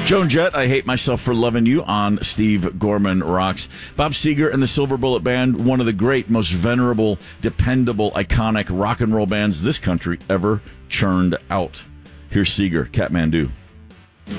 Joan Jett, I Hate Myself for Loving You on Steve Gorman Rocks. Bob Seger and the Silver Bullet Band, one of the great, most venerable, dependable, iconic rock and roll bands this country ever churned out. Here's Seger, Kathmandu.